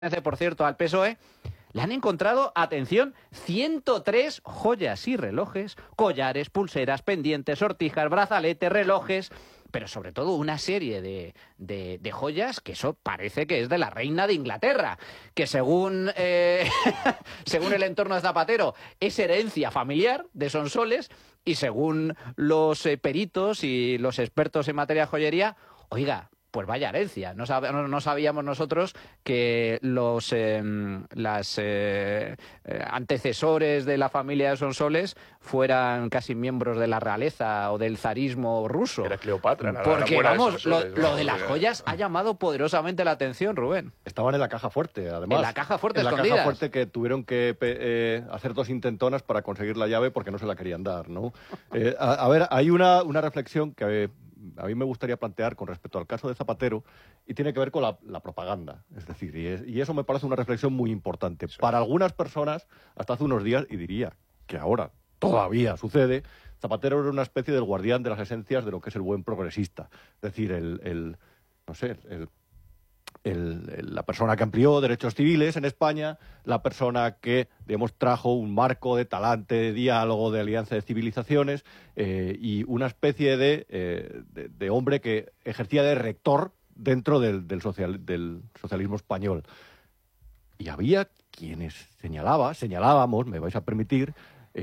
por cierto, al PSOE, le han encontrado, atención, 103 joyas y relojes, collares, pulseras, pendientes, sortijas, brazaletes, relojes, pero sobre todo una serie de joyas que eso parece que es de la reina de Inglaterra, que según, según el entorno de Zapatero es herencia familiar de Sonsoles y según los peritos y los expertos en materia de joyería, oiga, pues vaya herencia. No sabíamos nosotros que los antecesores de la familia de Sonsoles fueran casi miembros de la realeza o del zarismo ruso. Era Cleopatra. Porque, vamos, lo de las joyas ha llamado poderosamente la atención, Rubén. Estaban en la caja fuerte, además. En la caja fuerte, escondidas. En la caja fuerte que tuvieron que hacer 2 intentonas para conseguir la llave porque no se la querían dar, ¿no? A ver, hay una reflexión que a mí me gustaría plantear con respecto al caso de Zapatero y tiene que ver con la propaganda. Es decir, y eso me parece una reflexión muy importante. Sí. Para algunas personas, hasta hace unos días, y diría que ahora todavía sucede, Zapatero era una especie del guardián de las esencias de lo que es el buen progresista. Es decir, la persona que amplió derechos civiles en España, la persona que, digamos, trajo un marco de talante, de diálogo, de alianza de civilizaciones y una especie de hombre que ejercía de rector dentro del socialismo español. Y había quienes señalábamos, me vais a permitir,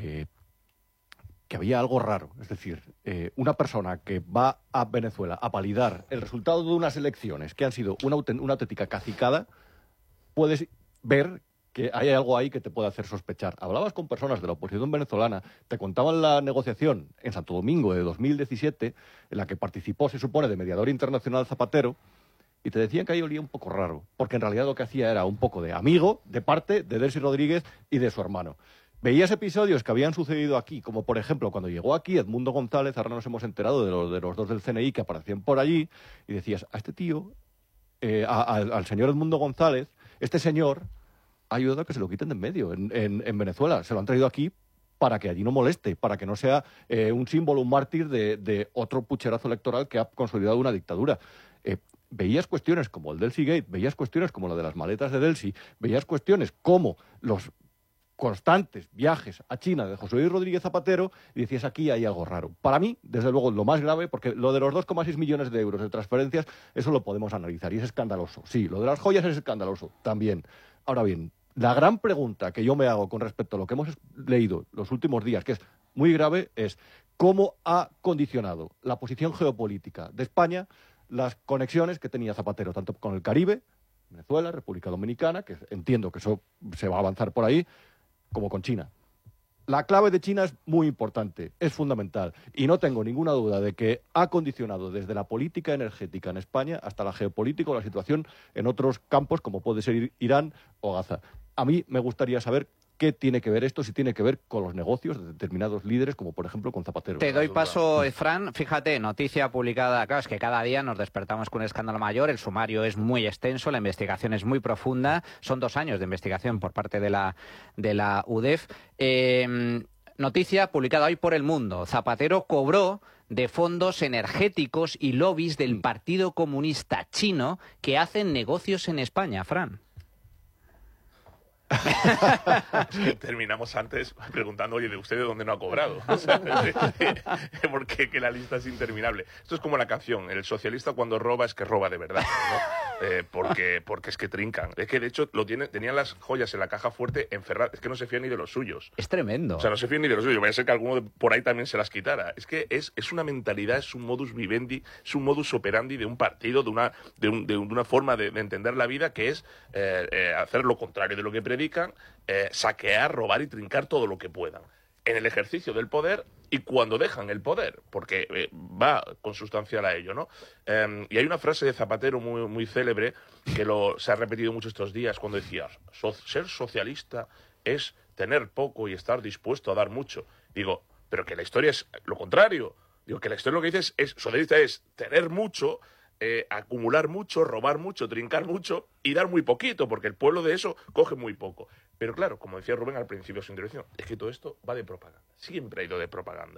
que había algo raro. Es decir, una persona que va a Venezuela a validar el resultado de unas elecciones que han sido una auténtica cacicada, puedes ver que hay algo ahí que te puede hacer sospechar. Hablabas con personas de la oposición venezolana, te contaban la negociación en Santo Domingo de 2017, en la que participó, se supone, de mediador internacional Zapatero, y te decían que ahí olía un poco raro, porque en realidad lo que hacía era un poco de amigo, de parte de Delcy Rodríguez y de su hermano. Veías episodios que habían sucedido aquí, como por ejemplo cuando llegó aquí Edmundo González, ahora nos hemos enterado de los 2 del CNI que aparecían por allí, y decías, a este tío, al señor Edmundo González, este señor ha ayudado a que se lo quiten de en medio en Venezuela. Se lo han traído aquí para que allí no moleste, para que no sea un símbolo, un mártir de otro pucherazo electoral que ha consolidado una dictadura. Veías cuestiones como el Delcy Gate, veías cuestiones como la de las maletas de Delcy, veías cuestiones como los constantes viajes a China de José Luis Rodríguez Zapatero y decías, aquí hay algo raro. Para mí, desde luego, lo más grave, porque lo de los 2,6 millones de euros de transferencias, eso lo podemos analizar y es escandaloso. Sí, lo de las joyas es escandaloso también. Ahora bien, la gran pregunta que yo me hago con respecto a lo que hemos leído los últimos días, que es muy grave, es cómo ha condicionado la posición geopolítica de España las conexiones que tenía Zapatero, tanto con el Caribe, Venezuela, República Dominicana, que entiendo que eso se va a avanzar por ahí, como con China. La clave de China es muy importante, es fundamental, y no tengo ninguna duda de que ha condicionado desde la política energética en España hasta la geopolítica o la situación en otros campos, como puede ser Irán o Gaza. A mí me gustaría saber qué tiene que ver esto, si tiene que ver con los negocios de determinados líderes, como por ejemplo con Zapatero. Te doy paso, Fran. Fíjate, noticia publicada, claro, es que cada día nos despertamos con un escándalo mayor, el sumario es muy extenso, la investigación es muy profunda, son 2 años de investigación por parte de la UDEF. Noticia publicada hoy por El Mundo. Zapatero cobró de fondos energéticos y lobbies del Partido Comunista Chino que hacen negocios en España, Fran. Terminamos antes preguntando, oye, ¿de usted de dónde no ha cobrado? O sea, porque que la lista es interminable. Esto es como la canción, el socialista cuando roba es que roba de verdad, ¿no? Porque es que trincan. Es que de hecho tenían las joyas en la caja fuerte encerradas, es que no se fían ni de los suyos. Es tremendo. O sea, no se fían ni de los suyos, vaya a ser que alguno por ahí también se las quitara. Es que es una mentalidad, es un modus vivendi, es un modus operandi de un partido, de una forma de entender la vida que es hacer lo contrario de lo que predican, saquear, robar y trincar todo lo que puedan en el ejercicio del poder y cuando dejan el poder, porque va consustancial a ello, ¿no? Y hay una frase de Zapatero muy, muy célebre que se ha repetido mucho estos días cuando decía, ser socialista es tener poco y estar dispuesto a dar mucho. Digo, pero que la historia es lo contrario. Digo, que la historia lo que dice es socialista es tener mucho, acumular mucho, robar mucho, trincar mucho y dar muy poquito, porque el pueblo de eso coge muy poco. Pero claro, como decía Rubén al principio de su intervención, es que todo esto va de propaganda. Siempre ha ido de propaganda.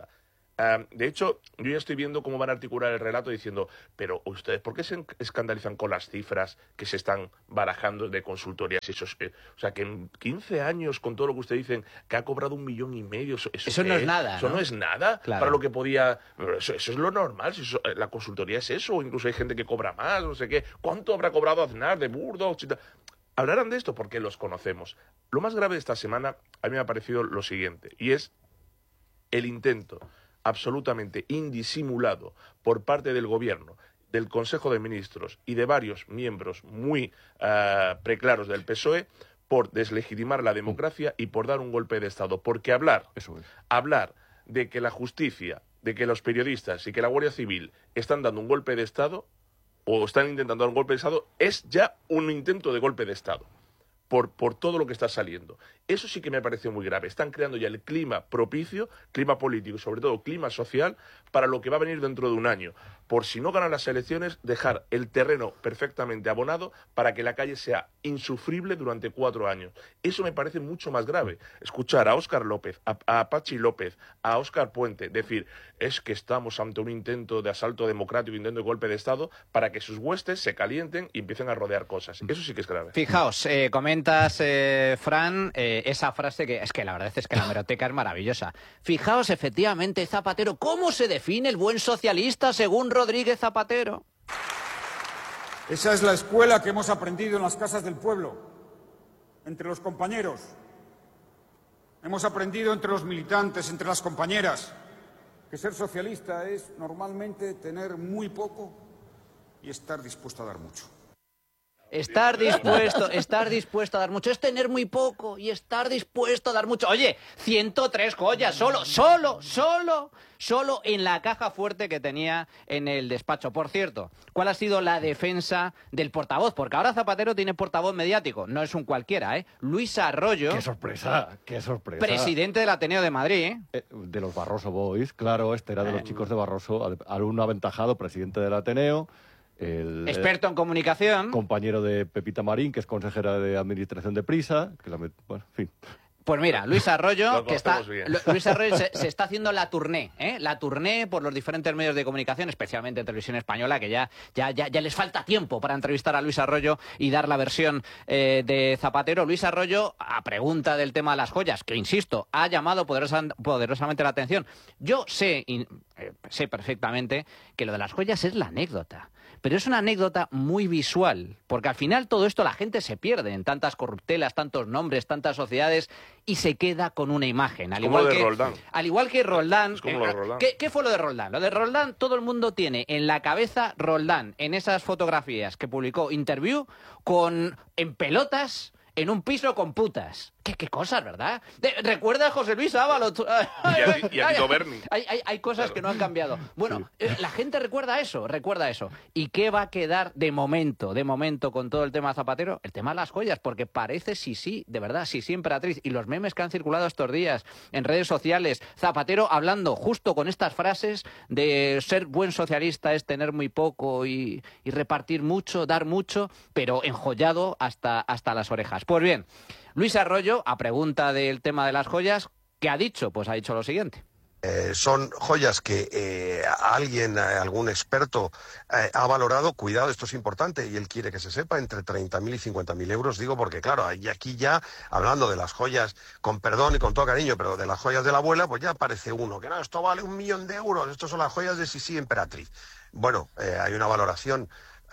De hecho, yo ya estoy viendo cómo van a articular el relato diciendo, pero ustedes, ¿por qué se escandalizan con las cifras que se están barajando de consultorías? O sea, que en 15 años, con todo lo que ustedes dicen, que ha cobrado 1,5 millones, eso no es nada, Eso ¿no? no es nada, claro, para lo que podía... Eso es lo normal, la consultoría es eso, o incluso hay gente que cobra más, no sé qué. ¿Cuánto habrá cobrado Aznar de Burdeos? Hablarán de esto porque los conocemos. Lo más grave de esta semana a mí me ha parecido lo siguiente, y es el intento absolutamente indisimulado por parte del Gobierno, del Consejo de Ministros y de varios miembros muy preclaros del PSOE por deslegitimar la democracia y por dar un golpe de Estado. Porque hablar de que la justicia, de que los periodistas y que la Guardia Civil están dando un golpe de Estado o están intentando dar un golpe de Estado es ya un intento de golpe de Estado. Por todo lo que está saliendo. Eso sí que me pareció muy grave. Están creando ya el clima propicio, clima político y sobre todo clima social para lo que va a venir dentro de un año. Por si no ganan las elecciones, dejar el terreno perfectamente abonado para que la calle sea insufrible durante 4 años. Eso me parece mucho más grave. Escuchar a Óscar López, a Patxi López, a Óscar Puente decir es que estamos ante un intento de asalto democrático, intento de golpe de Estado, para que sus huestes se calienten y empiecen a rodear cosas. Eso sí que es grave. Fijaos, comentas, Fran, esa frase que es que la verdad es que la hemeroteca es maravillosa. Fijaos, efectivamente, Zapatero, ¿cómo se define el buen socialista según Rodríguez Zapatero? Esa es la escuela que hemos aprendido en las casas del pueblo, entre los compañeros. Hemos aprendido entre los militantes, entre las compañeras, que ser socialista es normalmente tener muy poco y estar dispuesto a dar mucho. Estar dispuesto a dar mucho es tener muy poco y estar dispuesto a dar mucho. Oye, 103 joyas, solo en la caja fuerte que tenía en el despacho. Por cierto, ¿cuál ha sido la defensa del portavoz? Porque ahora Zapatero tiene portavoz mediático, no es un cualquiera, ¿eh? Luis Arroyo. ¡Qué sorpresa! Presidente del Ateneo de Madrid, ¿eh? De los Barroso Boys, claro, este era de los chicos de Barroso, alumno aventajado, presidente del Ateneo. Experto en comunicación. Compañero de Pepita Marín, que es consejera de administración de Prisa. Bueno, en fin. Pues mira, Luis Arroyo, Luis Arroyo se está haciendo la tournée, la tournée por los diferentes medios de comunicación, especialmente Televisión Española, que ya les falta tiempo para entrevistar a Luis Arroyo y dar la versión de Zapatero. Luis Arroyo, a pregunta del tema de las joyas, que insisto, ha llamado poderosamente la atención. Yo sé perfectamente que lo de las joyas es la anécdota. Pero es una anécdota muy visual, porque al final todo esto la gente se pierde en tantas corruptelas, tantos nombres, tantas sociedades, y se queda con una imagen. Al igual que Roldán. ¿Qué fue lo de Roldán? Lo de Roldán, todo el mundo tiene en la cabeza Roldán, en esas fotografías que publicó Interview, en pelotas, en un piso con putas. ¿Qué cosas, ¿verdad? ¿Recuerda a José Luis Ábalos? Y a Tito Berni. Hay cosas que no han cambiado. Bueno, la gente recuerda eso. ¿Y qué va a quedar de momento con todo el tema Zapatero? El tema de las joyas, porque parece de verdad, sí, emperatriz. Y los memes que han circulado estos días en redes sociales, Zapatero hablando justo con estas frases de ser buen socialista es tener muy poco y repartir mucho, dar mucho, pero enjollado hasta las orejas. Pues bien, Luis Arroyo, a pregunta del tema de las joyas, ¿qué ha dicho? Pues ha dicho lo siguiente. Son joyas que algún experto ha valorado, cuidado, esto es importante y él quiere que se sepa, entre 30.000 y 50.000 euros, digo, porque claro, y aquí ya, hablando de las joyas, con perdón y con todo cariño, pero de las joyas de la abuela, pues ya aparece uno, que no, esto vale 1 millón de euros, esto son las joyas de Sisi Emperatriz. Bueno, hay una valoración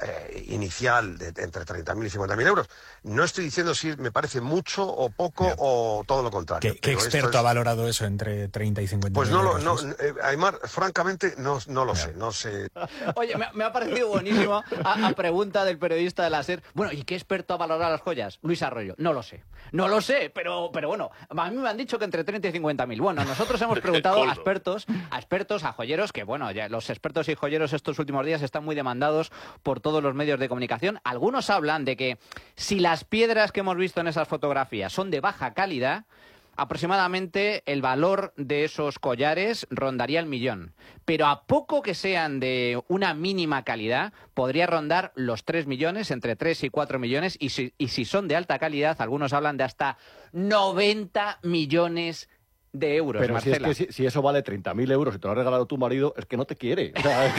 inicial de entre 30.000 y 50.000 euros. No estoy diciendo si me parece mucho o poco o todo lo contrario. ¿Qué experto ha valorado eso entre 30 y 50.000 pues euros? Aymar, francamente, no lo sé. Oye, me ha parecido buenísimo a pregunta del periodista de la SER. Bueno, ¿y qué experto ha valorado las joyas? Luis Arroyo. No lo sé, pero bueno, a mí me han dicho que entre 30 y 50.000. Bueno, nosotros hemos preguntado a expertos, a joyeros, que bueno, ya los expertos y joyeros estos últimos días están muy demandados por todos los medios de comunicación. Algunos hablan de que si las piedras que hemos visto en esas fotografías son de baja calidad, aproximadamente el valor de esos collares rondaría el 1 millón. Pero a poco que sean de una mínima calidad, podría rondar los 3 millones, entre 3 y 4 millones, y si son de alta calidad, algunos hablan de hasta 90 millones de euros, Pero Marcela. si eso vale 30.000 euros y te lo ha regalado tu marido, es que no te quiere. O sea,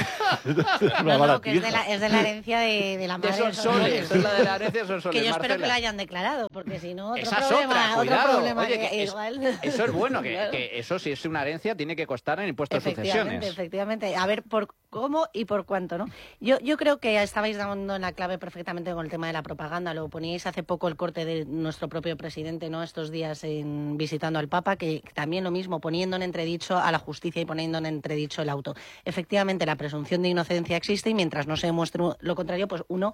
es una No, que es de baratija. la herencia de la madre. De Sonsoles, esto es la de la herencia de Sonsoles, Que yo espero Marcela. que lo hayan declarado, porque si no, Esa es otra, otro cuidado. problema Oye, que que igual. eso es bueno, Claro. que eso si es una herencia tiene que costar en impuestos de sucesiones. Efectivamente. A ver por cómo y por cuánto, ¿no? Yo creo que estabais dando en la clave perfectamente con el tema de la propaganda. Lo poníais hace poco el corte de nuestro propio presidente, ¿no? Estos días visitando al Papa, que también lo mismo, poniendo en entredicho a la justicia y poniendo en entredicho el auto. Efectivamente, la presunción de inocencia existe y mientras no se demuestre lo contrario, pues uno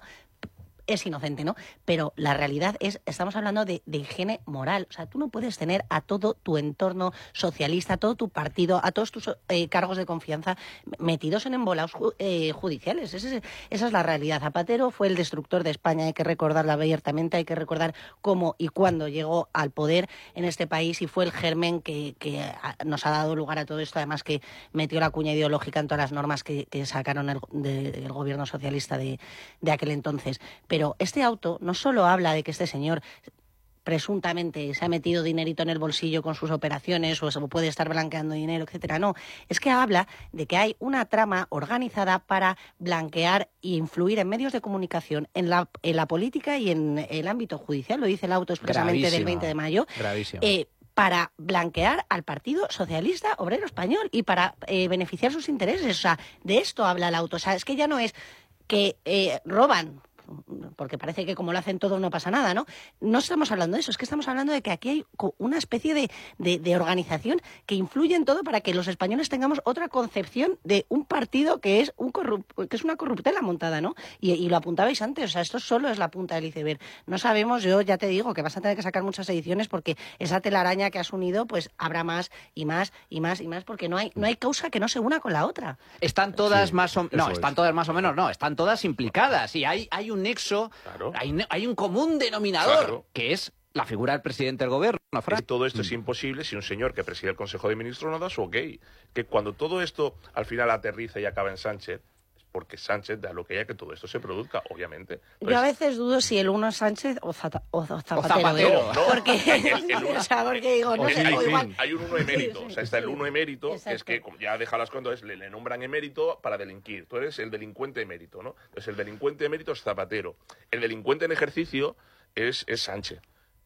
es inocente, ¿no? Pero la realidad es, estamos hablando de higiene moral. O sea, tú no puedes tener a todo tu entorno socialista, a todo tu partido, a todos tus cargos de confianza metidos en embolados judiciales. Esa es la realidad. Zapatero fue el destructor de España, hay que recordarlo abiertamente, hay que recordar cómo y cuándo llegó al poder en este país y fue el germen que nos ha dado lugar a todo esto, además que metió la cuña ideológica en todas las normas que sacaron del gobierno socialista de aquel entonces. Pero este auto no solo habla de que este señor presuntamente se ha metido dinerito en el bolsillo con sus operaciones o se puede estar blanqueando dinero, etcétera. No, es que habla de que hay una trama organizada para blanquear e influir en medios de comunicación, en la política y en el ámbito judicial. Lo dice el auto expresamente del 20 de mayo. Gravísimo. Para blanquear al Partido Socialista Obrero Español y para beneficiar sus intereses. O sea, de esto habla el auto. O sea, es que ya no es que roban, porque parece que como lo hacen todos no pasa nada, ¿no? No estamos hablando de eso, es que estamos hablando de que aquí hay una especie de organización que influye en todo para que los españoles tengamos otra concepción de un partido que es que es una corruptela montada, ¿no? Y lo apuntabais antes, o sea, esto solo es la punta del iceberg. No sabemos, yo ya te digo que vas a tener que sacar muchas ediciones porque esa telaraña que has unido, pues habrá más y más y más y más, porque no hay causa que no se una con la otra. Están todas Sí, más o eso están es. todas más o menos, no, están todas implicadas y hay un nexo, Claro. hay un común denominador, Claro. que es la figura del presidente del gobierno, Fran. Todo esto es imposible si un señor que preside el Consejo de Ministros no da su ok. Que cuando todo esto al final aterriza y acaba en Sánchez, es porque Sánchez da lo que haya que todo esto se produzca, obviamente. Yo a Entonces, veces dudo si el uno es Sánchez o Zapatero. Zapatero. No, Porque, el uno- o sea, porque digo, no O sé, sí, o sí. igual. hay un uno emérito, Sí, o sea, está el sí. uno emérito, que es Exacto. que como ya deja las cosas, le nombran emérito para delinquir. Tú eres el delincuente emérito, ¿no? Entonces el delincuente emérito es Zapatero. El delincuente en ejercicio es Sánchez.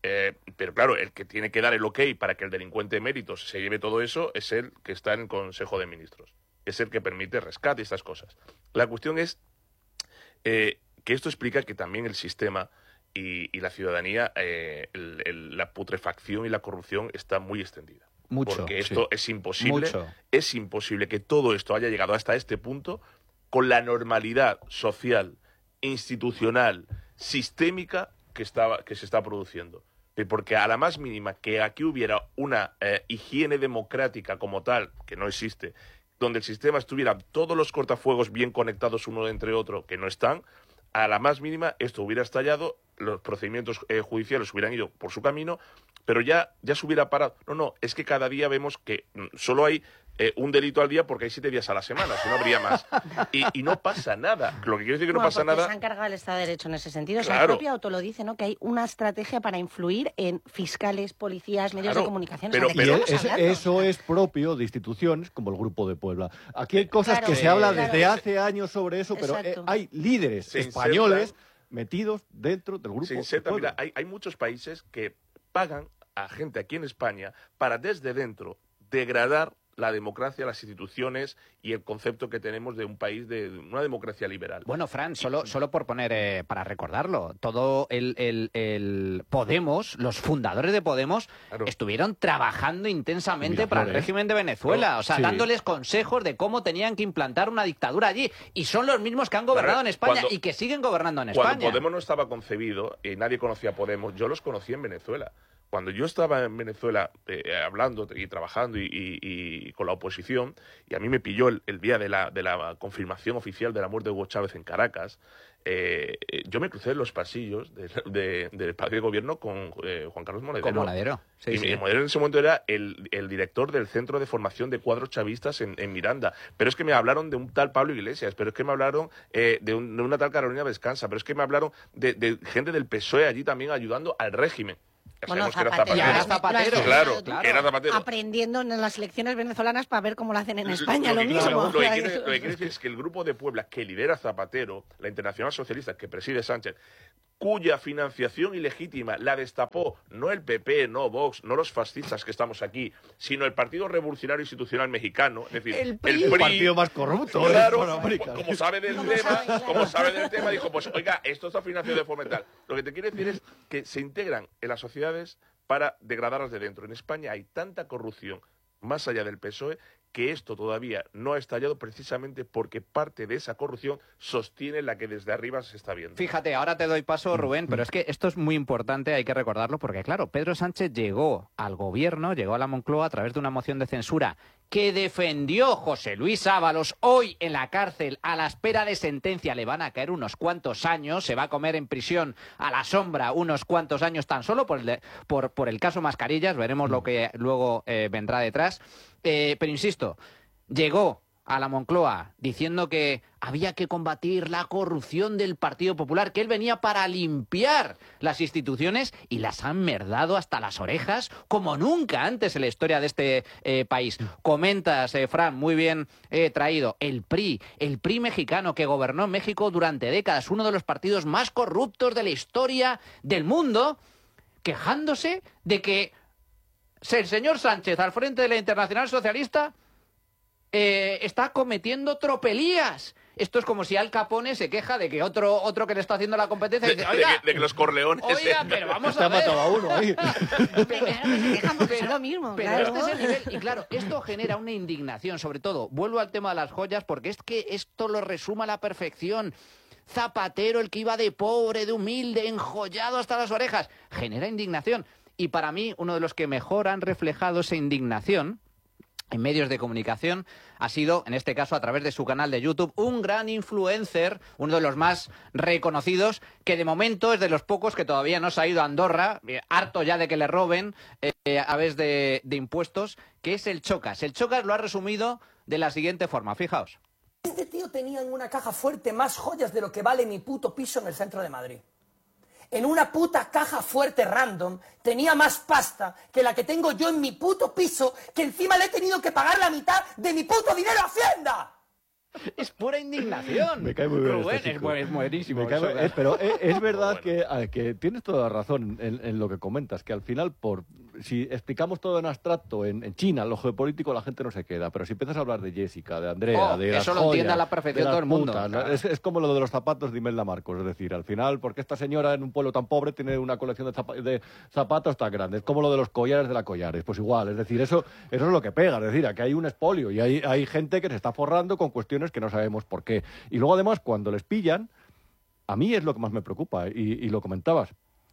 Pero claro, el que tiene que dar el ok para que el delincuente emérito se lleve todo eso es el que está en el Consejo de Ministros. Es el que permite rescate y estas cosas. La cuestión es que esto explica que también el sistema y la ciudadanía, la putrefacción y la corrupción está muy extendida. Mucho, Porque esto es imposible. Mucho. Es imposible que todo esto haya llegado hasta este punto con la normalidad social, institucional, sistémica que se está produciendo. Porque a la más mínima que aquí hubiera una higiene democrática como tal, que no existe, donde el sistema estuviera todos los cortafuegos bien conectados uno entre otro, que no están, a la más mínima esto hubiera estallado, los procedimientos judiciales hubieran ido por su camino, pero ya se hubiera parado. No, es que cada día vemos que solo hay un delito al día porque hay 7 días a la semana, si no habría más. Y no pasa nada. Lo que quiere decir que no pasa porque nada... se ha encargado el Estado de Derecho en ese sentido. O sea, el Claro. propio auto lo dice, ¿no? Que hay una estrategia para influir en fiscales, policías, medios Claro, de comunicación. pero- O sea, ¿de Y qué pero- estamos hablando? eso es propio de instituciones como el Grupo de Puebla. Aquí hay cosas Claro, que se habla claro. desde hace años sobre eso, pero Exacto. hay líderes Se españoles insertan. metidos dentro del Grupo Se de inserta, Puebla. mira, hay muchos países que pagan a gente aquí en España para desde dentro degradar la democracia, las instituciones y el concepto que tenemos de un país de una democracia liberal. Bueno, Fran, solo por poner, para recordarlo, todo el Podemos, los fundadores de Podemos, Claro. estuvieron trabajando intensamente Mira, para el Flores. régimen de Venezuela, o sea, Sí. dándoles consejos de cómo tenían que implantar una dictadura allí. Y son los mismos que han gobernado en España Cuando- y que siguen gobernando en Cuando España. Podemos no estaba concebido y nadie conocía a Podemos, yo los conocí en Venezuela. Cuando yo estaba en Venezuela hablando y trabajando y con la oposición, y a mí me pilló el día de la confirmación oficial de la muerte de Hugo Chávez en Caracas, yo me crucé en los pasillos del Palacio de Gobierno con Juan Carlos Monedero. Con Monedero. Sí, y sí. Monedero en ese momento era el director del Centro de Formación de Cuadros Chavistas en Miranda. Pero es que me hablaron de un tal Pablo Iglesias, pero es que me hablaron de una tal Carolina Vescanza, pero es que me hablaron de gente del PSOE allí también ayudando al régimen. sabemos que era Zapatero. Y ahora Zapatero. Zapatero. Claro, era Zapatero. Aprendiendo en las elecciones venezolanas para ver cómo lo hacen en España, lo que mismo. Lo que quiere decir es que el Grupo de Puebla que lidera Zapatero, la Internacional Socialista que preside Sánchez, cuya financiación ilegítima la destapó no el PP, no Vox, no los fascistas que estamos aquí, sino el Partido Revolucionario Institucional Mexicano, es decir, el partido más corrupto de claro, Hispanoamérica. como sabe del tema, dijo, pues oiga, esto está financiado de forma tal. Lo que te quiere decir es que se integran en las sociedades para degradarlas de dentro. En España hay tanta corrupción, más allá del PSOE, que esto todavía no ha estallado precisamente porque parte de esa corrupción sostiene la que desde arriba se está viendo. Fíjate, ahora te doy paso, Rubén, pero es que esto es muy importante, hay que recordarlo, porque claro, Pedro Sánchez llegó al gobierno, llegó a la Moncloa a través de una moción de censura que defendió José Luis Ábalos, hoy en la cárcel, a la espera de sentencia, le van a caer unos cuantos años, se va a comer en prisión a la sombra unos cuantos años tan solo por el caso Mascarillas, veremos lo que luego vendrá detrás. Pero insisto, llegó a la Moncloa diciendo que había que combatir la corrupción del Partido Popular, que él venía para limpiar las instituciones y las han merdado hasta las orejas como nunca antes en la historia de este país. Comentas, Fran, muy bien traído, el PRI mexicano que gobernó en México durante décadas, uno de los partidos más corruptos de la historia del mundo, quejándose de que el señor Sánchez, al frente de la Internacional Socialista, está cometiendo tropelías. Esto es como si Al Capone se queja de que otro que le está haciendo la competencia dice, oiga, de que los Corleones... Oiga, pero vamos Se a ha ver. matado a uno ahí. Es lo mismo, Pero claro. este es el nivel. Y claro, esto genera una indignación, sobre todo. Vuelvo al tema de las joyas, porque es que esto lo resuma a la perfección. Zapatero, el que iba de pobre, de humilde, enjollado hasta las orejas, genera indignación. Y para mí, uno de los que mejor han reflejado esa indignación en medios de comunicación ha sido, en este caso a través de su canal de YouTube, un gran influencer, uno de los más reconocidos, que de momento es de los pocos que todavía no se ha ido a Andorra, harto ya de que le roben a través de impuestos, que es el Chocas. El Chocas lo ha resumido de la siguiente forma, fijaos. Este tío tenía en una caja fuerte más joyas de lo que vale mi puto piso en el centro de Madrid. En una puta caja fuerte random tenía más pasta que la que tengo yo en mi puto piso, que encima le he tenido que pagar la mitad de mi puto dinero a Hacienda. Es pura indignación. Me cae muy bien Rubén, este chico. es buenísimo. Pero es verdad que tienes toda la razón en lo que comentas, que al final, si explicamos todo en abstracto, en China, lo geopolítico, la gente no se queda. Pero si empiezas a hablar de Jessica, de Andrea, de las eso lo joyas, entiende a la perfección de todo el las mundo. putas, Claro. es como lo de los zapatos de Imelda Marcos. Es decir, al final, porque esta señora en un pueblo tan pobre tiene una colección de zapatos tan grande. Es como lo de los collares de la Collares. Pues igual, es decir, eso es lo que pega. Es decir, aquí hay un expolio y hay gente que se está forrando con cuestiones que no sabemos por qué. Y luego, además, cuando les pillan, a mí es lo que más me preocupa, y lo comentabas.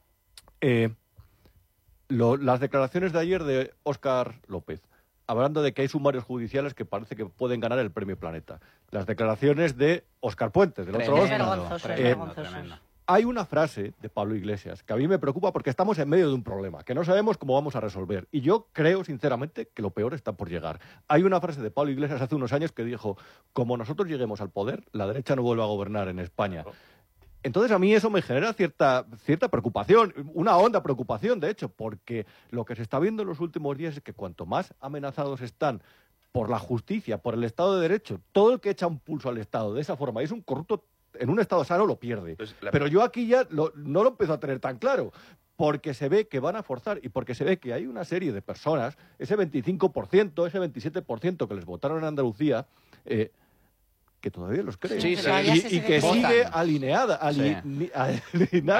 Las declaraciones de ayer de Óscar López, hablando de que hay sumarios judiciales que parece que pueden ganar el Premio Planeta. Las declaraciones de Óscar Puentes, del otro Óscar. Tremendo. Hay una frase de Pablo Iglesias que a mí me preocupa porque estamos en medio de un problema que no sabemos cómo vamos a resolver. Y yo creo, sinceramente, que lo peor está por llegar. Hay una frase de Pablo Iglesias hace unos años que dijo, como nosotros lleguemos al poder, la derecha no vuelve a gobernar en España. Entonces a mí eso me genera cierta preocupación, una honda preocupación, de hecho, porque lo que se está viendo en los últimos días es que cuanto más amenazados están por la justicia, por el Estado de Derecho, todo el que echa un pulso al Estado de esa forma y es un corrupto en un Estado sano lo pierde. Pero yo aquí ya no lo empiezo a tener tan claro, porque se ve que van a forzar y porque se ve que hay una serie de personas, ese 25%, ese 27% que les votaron en Andalucía, que todavía los creen. Sí, sí. Y que sigue alienada. Alienada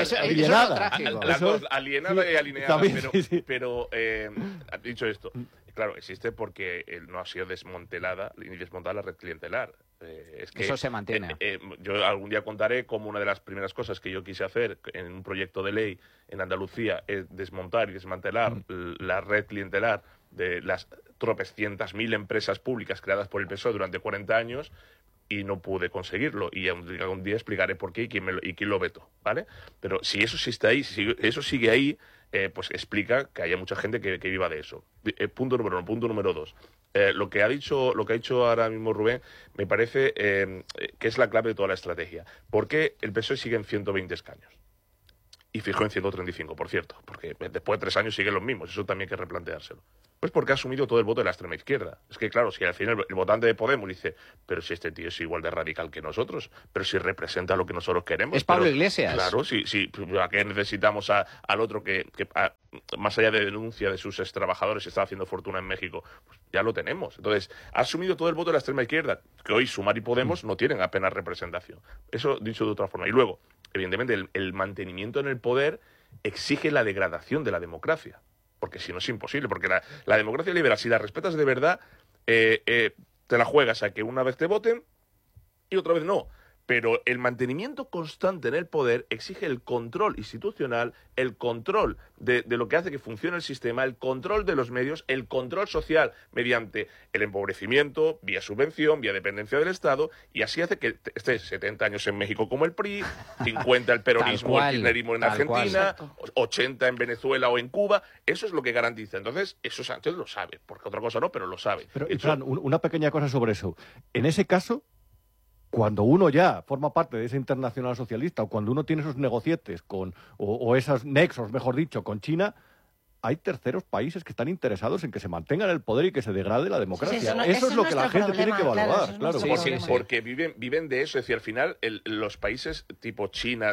y alineada. También, Pero dicho esto, claro, existe porque no ha sido desmontada la red clientelar. Es que, eso se mantiene. Yo algún día contaré cómo una de las primeras cosas que yo quise hacer en un proyecto de ley en Andalucía es desmontar y desmantelar la red clientelar de las tropecientas mil empresas públicas creadas por el PSOE durante 40 años y no pude conseguirlo. Y algún día explicaré por qué y quién lo vetó, ¿vale? Pero si eso sí está ahí, si eso sigue ahí, pues explica que haya mucha gente que viva de eso. Punto número uno. Punto número dos. Lo que ha dicho ahora mismo Rubén me parece que es la clave de toda la estrategia. ¿Por qué el PSOE sigue en 120 escaños? y fijó en 135, por cierto, porque después de 3 años siguen los mismos, eso también hay que replanteárselo. Pues porque ha asumido todo el voto de la extrema izquierda. Es que claro, si al final el votante de Podemos dice, pero si este tío es igual de radical que nosotros, pero si representa lo que nosotros queremos. Es Pablo Iglesias. Claro, sí, ¿a qué necesitamos al otro que más allá de denuncia de sus trabajadores está haciendo fortuna en México? Pues ya lo tenemos. Entonces, ha asumido todo el voto de la extrema izquierda, que hoy Sumar y Podemos no tienen apenas representación. Eso dicho de otra forma. Y luego, evidentemente, el mantenimiento en el poder exige la degradación de la democracia, porque si no es imposible, porque la democracia liberal, si la respetas de verdad, te la juegas a que una vez te voten y otra vez no. Pero el mantenimiento constante en el poder exige el control institucional, el control de lo que hace que funcione el sistema, el control de los medios, el control social mediante el empobrecimiento, vía subvención, vía dependencia del Estado, y así hace que estés 70 años en México como el PRI, 50 el peronismo, el kirchnerismo en Argentina, 80 en Venezuela o en Cuba. Eso es lo que garantiza. Entonces, eso Sánchez lo sabe, porque otra cosa no, pero lo sabe. Pero, Fran, una pequeña cosa sobre eso. En ese caso, cuando uno ya forma parte de esa internacional socialista o cuando uno tiene esos negocietes o esos nexos, mejor dicho, con China, hay terceros países que están interesados en que se mantenga en el poder y que se degrade la democracia. Sí, eso es lo que la gente tiene que valorar. Claro. Porque viven de eso. Es decir, al final los países tipo China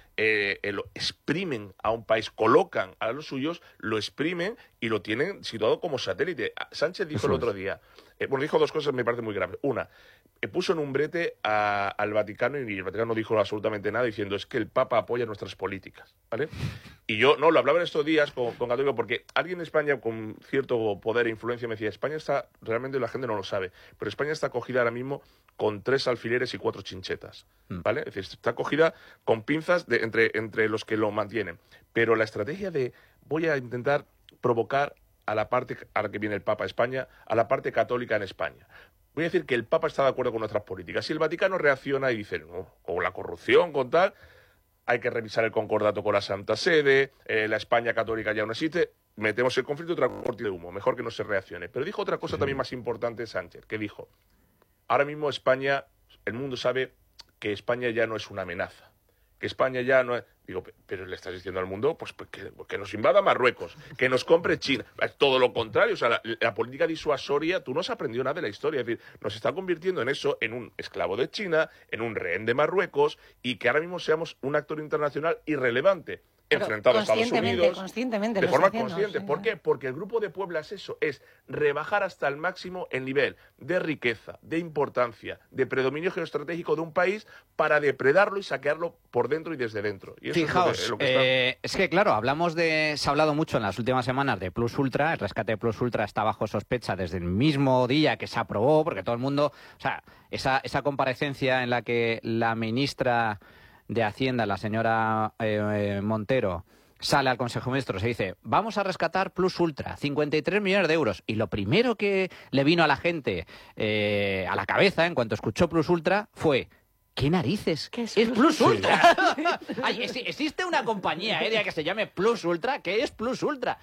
lo exprimen a un país, colocan a los suyos, lo exprimen y lo tienen situado como satélite. Sánchez dijo el otro día, dijo 2 cosas que me parecen muy graves. Una, puso en un brete al Vaticano y el Vaticano no dijo absolutamente nada diciendo es que el Papa apoya nuestras políticas, ¿vale? Y yo lo hablaba en estos días con Católico porque alguien en España con cierto poder e influencia me decía, España está, realmente la gente no lo sabe, pero España está acogida ahora mismo con 3 alfileres y 4 chinchetas, ¿vale? Es decir, está acogida con pinzas entre los que lo mantienen. Pero la estrategia de voy a intentar provocar a la parte a la que viene el Papa a España, a la parte católica en España. Voy a decir que el Papa está de acuerdo con nuestras políticas. Si el Vaticano reacciona y dice, no, con la corrupción, con tal, hay que revisar el concordato con la Santa Sede, la España católica ya no existe, metemos el conflicto y otra cortina de humo, mejor que no se reaccione. Pero dijo otra cosa también más importante Sánchez, que dijo, ahora mismo España, el mundo sabe que España ya no es una amenaza, que España ya no es... Digo, pero le estás diciendo al mundo pues que nos invada Marruecos, que nos compre China. Es todo lo contrario. O sea, la política disuasoria, tú no has aprendido nada de la historia. Es decir, nos está convirtiendo en eso, en un esclavo de China, en un rehén de Marruecos, y que ahora mismo seamos un actor internacional irrelevante, enfrentado a Estados Unidos. Conscientemente, de forma consciente. ¿Por qué? Porque el Grupo de Puebla es eso, es rebajar hasta el máximo el nivel de riqueza, de importancia, de predominio geoestratégico de un país para depredarlo y saquearlo por dentro y desde dentro. Y eso Fijaos, es lo que es que claro, se ha hablado mucho en las últimas semanas de Plus Ultra. El rescate de Plus Ultra está bajo sospecha desde el mismo día que se aprobó, porque todo el mundo, o sea, esa comparecencia en la que la ministra de Hacienda, la señora Montero, sale al Consejo de Ministros y dice, vamos a rescatar Plus Ultra, 53 millones de euros. Y lo primero que le vino a la gente a la cabeza en cuanto escuchó Plus Ultra fue, ¿qué narices? ¿Qué es Plus Ultra? Ay, existe una compañía aérea que se llame Plus Ultra. ¿Qué es Plus Ultra?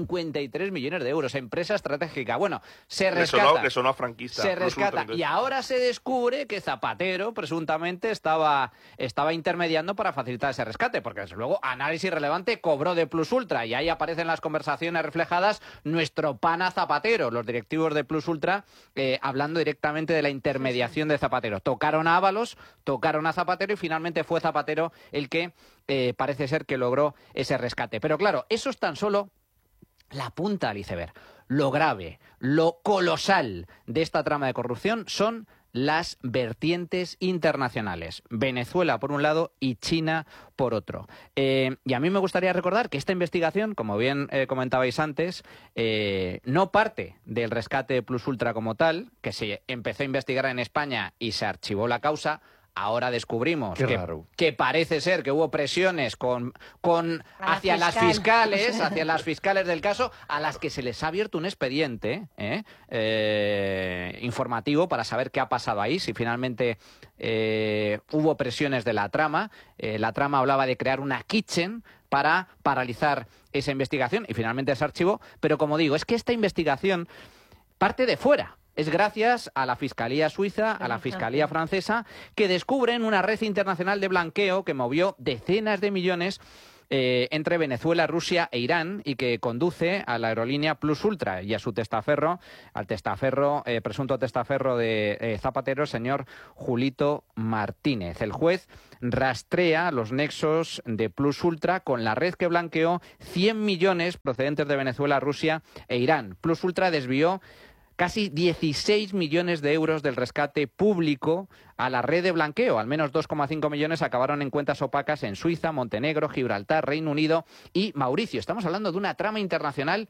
53 millones de euros, empresa estratégica. Bueno, se rescata. Le sonó a franquista. Se rescata. Y ahora se descubre que Zapatero presuntamente estaba intermediando para facilitar ese rescate, porque desde luego análisis relevante cobró de Plus Ultra y ahí aparecen las conversaciones reflejadas nuestro pana Zapatero, los directivos de Plus Ultra, hablando directamente de la intermediación de Zapatero. Tocaron a Ábalos, tocaron a Zapatero y finalmente fue Zapatero el que parece ser que logró ese rescate. Pero claro, eso es tan solo la punta del iceberg. Lo grave, lo colosal de esta trama de corrupción son las vertientes internacionales. Venezuela por un lado y China por otro. Y a mí me gustaría recordar que esta investigación, como bien comentabais antes, no parte del rescate de Plus Ultra como tal, que se empezó a investigar en España y se archivó la causa. Ahora descubrimos que parece ser que hubo presiones hacia las fiscales del caso, a las que se les ha abierto un expediente informativo para saber qué ha pasado ahí, si finalmente hubo presiones de la trama. La trama hablaba de crear una kitchen para paralizar esa investigación y finalmente se archivó. Pero como digo, es que esta investigación parte de fuera. Es gracias a la Fiscalía Suiza, a la Fiscalía Francesa, que descubren una red internacional de blanqueo que movió decenas de millones entre Venezuela, Rusia e Irán y que conduce a la aerolínea Plus Ultra y a su testaferro, presunto testaferro de Zapatero, el señor Julito Martínez. El juez rastrea los nexos de Plus Ultra con la red que blanqueó 100 millones procedentes de Venezuela, Rusia e Irán. Plus Ultra desvió casi 16 millones de euros del rescate público a la red de blanqueo. Al menos 2,5 millones acabaron en cuentas opacas en Suiza, Montenegro, Gibraltar, Reino Unido y Mauricio. Estamos hablando de una trama internacional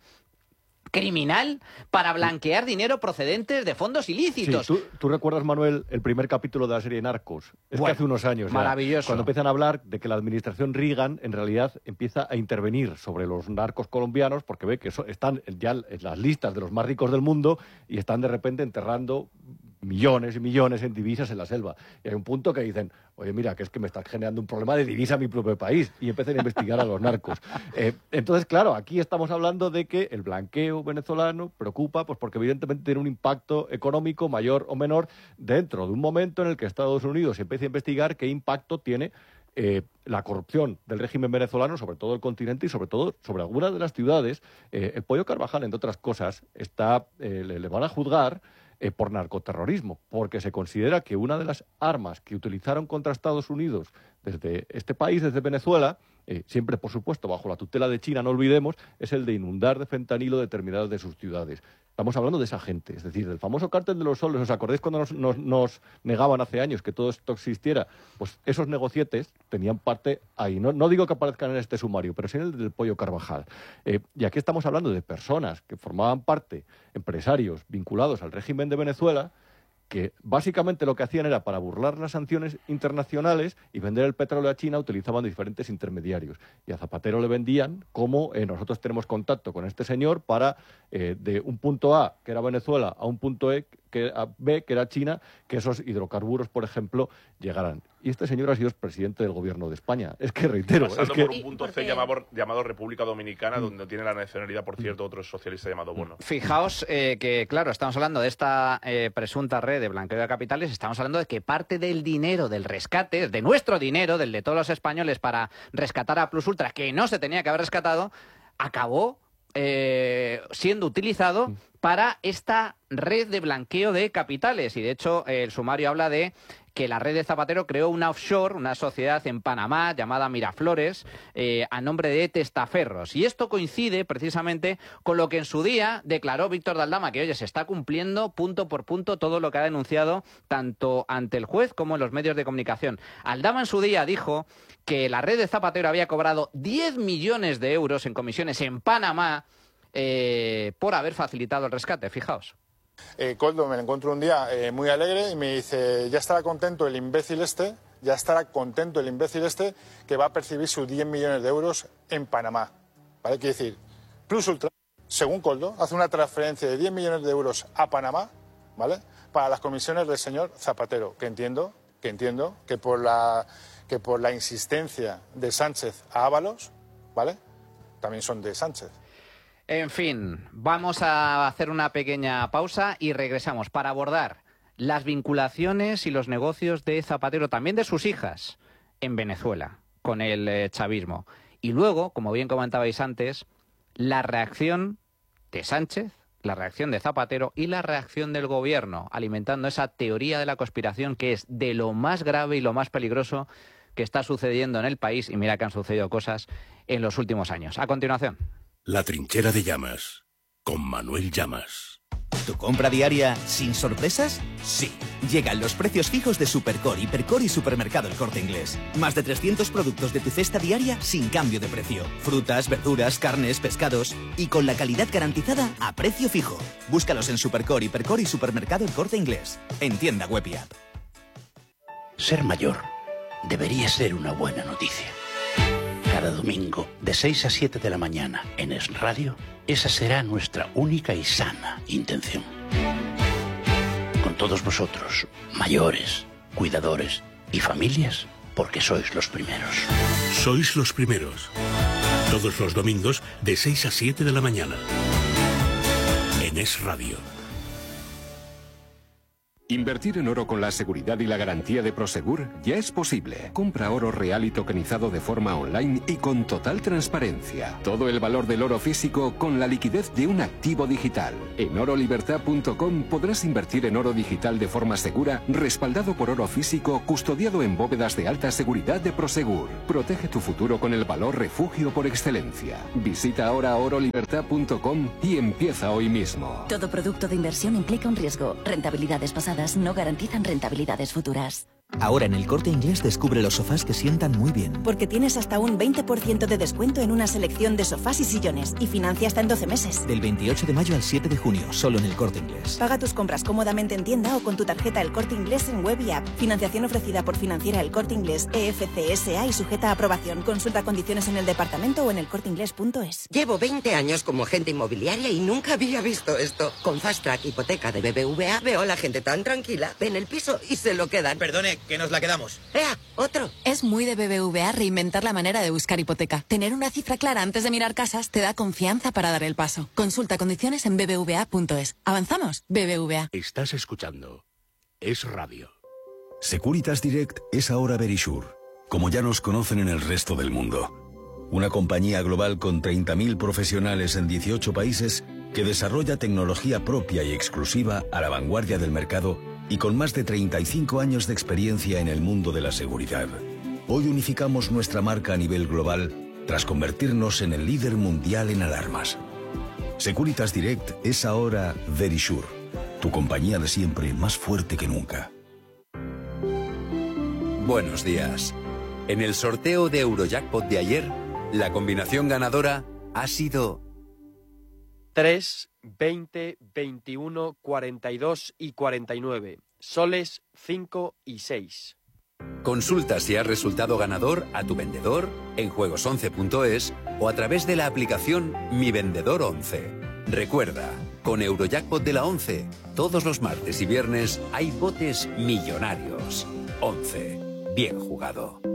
criminal para blanquear dinero procedentes de fondos ilícitos. Sí, ¿tú recuerdas, Manuel, el primer capítulo de la serie Narcos? Es que hace unos años. Maravilloso. Cuando empiezan a hablar de que la administración Reagan en realidad empieza a intervenir sobre los narcos colombianos porque ve que están ya en las listas de los más ricos del mundo y están de repente enterrando millones y millones en divisas en la selva. Y hay un punto que dicen, oye, mira, que es que me está generando un problema de divisa en mi propio país. Y empiezan a investigar a los narcos. Entonces, claro, aquí estamos hablando de que el blanqueo venezolano preocupa, pues porque evidentemente tiene un impacto económico mayor o menor dentro de un momento en el que Estados Unidos empieza a investigar qué impacto tiene la corrupción del régimen venezolano sobre todo el continente y sobre todo sobre algunas de las ciudades. El Pollo Carvajal, entre otras cosas, le van a juzgar por narcoterrorismo, porque se considera que una de las armas que utilizaron contra Estados Unidos desde este país, desde Venezuela, siempre, por supuesto, bajo la tutela de China, no olvidemos, es el de inundar de fentanilo determinadas de sus ciudades. Estamos hablando de esa gente, es decir, del famoso cártel de los soles. ¿Os acordáis cuando nos negaban hace años que todo esto existiera? Pues esos negocietes tenían parte ahí. No digo que aparezcan en este sumario, pero sí en el del Pollo Carvajal. Y aquí estamos hablando de personas que formaban parte, empresarios vinculados al régimen de Venezuela, que básicamente lo que hacían era para burlar las sanciones internacionales y vender el petróleo a China, utilizaban diferentes intermediarios. Y a Zapatero le vendían como nosotros tenemos contacto con este señor para de un punto A, que era Venezuela, a un punto B, que era China, que esos hidrocarburos, por ejemplo, llegaran. Y este señor ha sido presidente del gobierno de España. Es que reitero... Pasando por un punto C llamado República Dominicana, donde tiene la nacionalidad, por cierto, otro socialista llamado Bono. Fijaos que, claro, estamos hablando de esta presunta red de blanqueo de capitales, estamos hablando de que parte del dinero del rescate, de nuestro dinero, del de todos los españoles para rescatar a Plus Ultra, que no se tenía que haber rescatado, acabó siendo utilizado para esta red de blanqueo de capitales. Y de hecho el sumario habla de que la red de Zapatero creó una offshore, una sociedad en Panamá llamada Miraflores, a nombre de testaferros. Y esto coincide precisamente con lo que en su día declaró Víctor de Aldama, que oye, se está cumpliendo punto por punto todo lo que ha denunciado tanto ante el juez como en los medios de comunicación. Aldama en su día dijo que la red de Zapatero había cobrado 10 millones de euros en comisiones en Panamá por haber facilitado el rescate. Fijaos. Coldo, me lo encuentro un día muy alegre y me dice, ya estará contento el imbécil este que va a percibir sus 10 millones de euros en Panamá. ¿Vale? Quiere decir, Plus Ultra, según Coldo, hace una transferencia de 10 millones de euros a Panamá, ¿vale? Para las comisiones del señor Zapatero, que entiendo que por la insistencia de Sánchez a Ábalos, ¿vale? También son de Sánchez. En fin, vamos a hacer una pequeña pausa y regresamos para abordar las vinculaciones y los negocios de Zapatero, también de sus hijas, en Venezuela, con el chavismo. Y luego, como bien comentabais antes, la reacción de Sánchez, la reacción de Zapatero y la reacción del gobierno, alimentando esa teoría de la conspiración que es de lo más grave y lo más peligroso que está sucediendo en el país. Y mira que han sucedido cosas en los últimos años. A continuación. La trinchera de Llamas, con Manuel Llamas. ¿Tu compra diaria sin sorpresas? Sí. Llegan los precios fijos de Supercore, Hipercore y Supermercado El Corte Inglés. Más de 300 productos de tu cesta diaria sin cambio de precio. Frutas, verduras, carnes, pescados y con la calidad garantizada a precio fijo. Búscalos en Supercore, Hipercore y Supermercado El Corte Inglés. En tienda web y app. Ser mayor debería ser una buena noticia. Cada domingo, de 6 a 7 de la mañana, en Es Radio, esa será nuestra única y sana intención. Con todos vosotros, mayores, cuidadores y familias, porque sois los primeros. Sois los primeros. Todos los domingos, de 6 a 7 de la mañana. En Es Radio. Invertir en oro con la seguridad y la garantía de Prosegur ya es posible. Compra oro real y tokenizado de forma online y con total transparencia. Todo el valor del oro físico con la liquidez de un activo digital. En orolibertad.com podrás invertir en oro digital de forma segura, respaldado por oro físico, custodiado en bóvedas de alta seguridad de Prosegur. Protege tu futuro con el valor refugio por excelencia. Visita ahora orolibertad.com y empieza hoy mismo. Todo producto de inversión implica un riesgo. Rentabilidades pasadas no garantizan rentabilidades futuras. Ahora en El Corte Inglés descubre los sofás que sientan muy bien. Porque tienes hasta un 20% de descuento en una selección de sofás y sillones y financia hasta en 12 meses. Del 28 de mayo al 7 de junio, solo en El Corte Inglés. Paga tus compras cómodamente en tienda o con tu tarjeta El Corte Inglés en web y app. Financiación ofrecida por Financiera El Corte Inglés, EFCSA y sujeta a aprobación. Consulta condiciones en el departamento o en elcorteinglés.es. Llevo 20 años como agente inmobiliaria y nunca había visto esto. Con Fast Track Hipoteca de BBVA veo a la gente tan tranquila. Ven el piso y se lo quedan. Perdone, que nos la quedamos. ¡Ea! ¡Otro! Es muy de BBVA reinventar la manera de buscar hipoteca. Tener una cifra clara antes de mirar casas te da confianza para dar el paso. Consulta condiciones en bbva.es. ¿Avanzamos? BBVA. Estás escuchando Es Radio. Securitas Direct es ahora Verisure, como ya nos conocen en el resto del mundo. Una compañía global con 30.000 profesionales en 18 países que desarrolla tecnología propia y exclusiva a la vanguardia del mercado y con más de 35 años de experiencia en el mundo de la seguridad. Hoy unificamos nuestra marca a nivel global tras convertirnos en el líder mundial en alarmas. Securitas Direct es ahora Verisure, tu compañía de siempre más fuerte que nunca. Buenos días. En el sorteo de Eurojackpot de ayer, la combinación ganadora ha sido 3, 20, 21, 42 y 49. Soles 5 y 6. Consulta si has resultado ganador a tu vendedor en juegos11.es o a través de la aplicación Mi Vendedor 11. Recuerda, con Eurojackpot de la 11, todos los martes y viernes hay botes millonarios. 11. Bien jugado.